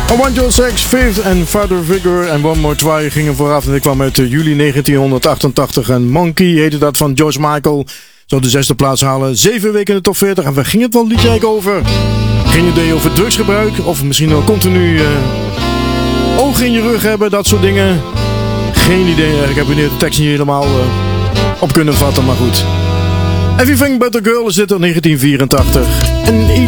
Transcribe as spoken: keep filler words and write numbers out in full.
Want Your Sex, Fifth en Father Figure en One More Try gingen vooraf. En ik kwam uit juli negentien achtentachtig. En Monkey heette dat van George Michael. Zou de zesde plaats halen. Zeven weken in de top veertig. En waar ging het wel liedje eigenlijk over? Geen idee over drugsgebruik. Of misschien wel continu uh, ogen in je rug hebben. Dat soort dingen. Geen idee. Ik heb de tekst niet helemaal uh, op kunnen vatten. Maar goed. Everything But A Girl is dit in negentien vierentachtig. En